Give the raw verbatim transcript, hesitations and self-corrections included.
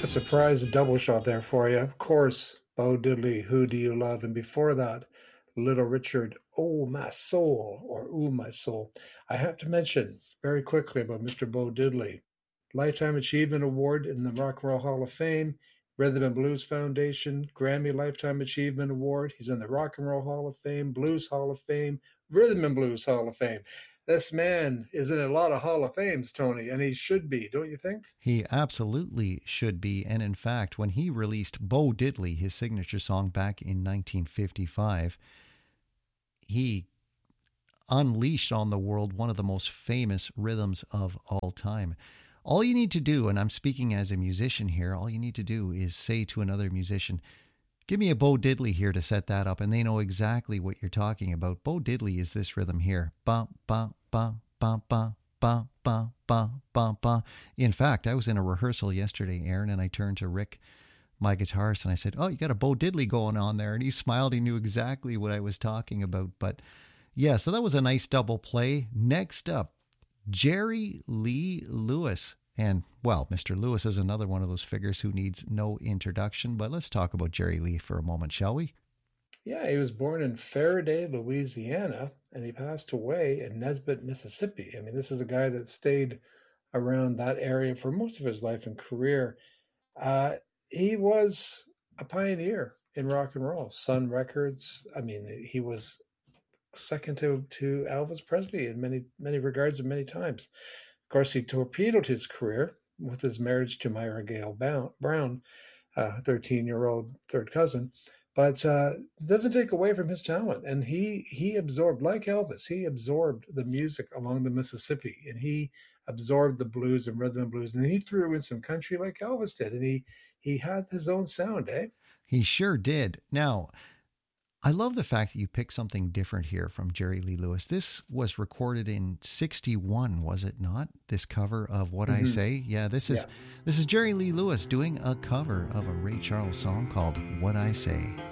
A surprise double shot there for you. Of course, Bo Diddley, Who Do You Love? And before that, Little Richard, Oh My Soul, or Ooh My Soul. I have to mention very quickly about mister Bo Diddley. Lifetime Achievement Award in the Rock and Roll Hall of Fame, Rhythm and Blues Foundation, Grammy Lifetime Achievement Award. He's in the Rock and Roll Hall of Fame, Blues Hall of Fame, Rhythm and Blues Hall of Fame. This man is in a lot of Hall of Fames, Tony, and he should be, don't you think? He absolutely should be. And in fact, when he released Bo Diddley, his signature song back in nineteen fifty-five, he unleashed on the world one of the most famous rhythms of all time. All you need to do, and I'm speaking as a musician here, all you need to do is say to another musician, give me a Bo Diddley here to set that up, and they know exactly what you're talking about. Bo Diddley is this rhythm here. Ba, ba, ba, ba, ba, ba, ba, ba, ba, ba. In fact, I was in a rehearsal yesterday, Aaron, and I turned to Rick, my guitarist, and I said, oh, you got a Bo Diddley going on there. And he smiled. He knew exactly what I was talking about. But yeah, so that was a nice double play. Next up, Jerry Lee Lewis. And, well, mister Lewis is another one of those figures who needs no introduction, but let's talk about Jerry Lee for a moment, shall we? Yeah, he was born in Faraday, Louisiana, and he passed away in Nesbit, Mississippi. I mean, this is a guy that stayed around that area for most of his life and career. Uh, he was a pioneer in rock and roll. Sun Records. I mean, he was second to to Elvis Presley in many many regards and many times. Of course, he torpedoed his career with his marriage to Myra Gale Brown, thirteen-year-old third cousin. But uh, it doesn't take away from his talent. And he he absorbed, like Elvis, he absorbed the music along the Mississippi, and he absorbed the blues and rhythm and blues, and he threw in some country like Elvis did, and he he had his own sound, eh? He sure did. Now, I love the fact that you picked something different here from Jerry Lee Lewis. This was recorded in sixty-one, was it not? This cover of What Mm-hmm. I Say? Yeah, this is Yeah. this is Jerry Lee Lewis doing a cover of a Ray Charles song called What I Say.